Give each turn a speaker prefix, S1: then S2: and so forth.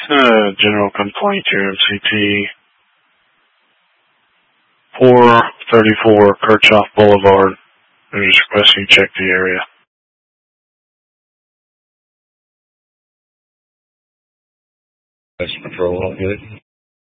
S1: General complaint here, MCT 434 Kirchhoff Boulevard. I'm just requesting you check the area.
S2: That's patrol, all good.